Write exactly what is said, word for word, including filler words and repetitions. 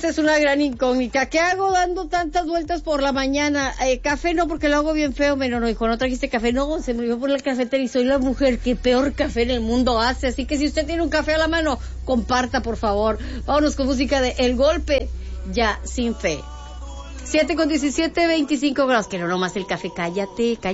Esa es una gran incógnita. ¿Qué hago dando tantas vueltas por la mañana? Eh, café no, porque lo hago bien feo. Pero no, hijo, no trajiste café. No, se me olvidó por la cafetera y soy la mujer que peor café en el mundo hace. Así que si usted tiene un café a la mano, comparta, por favor. Vámonos con música de El Golpe, Ya Sin Fe. siete con diecisiete, veinticinco grados. Que no nomás el café, cállate, cállate.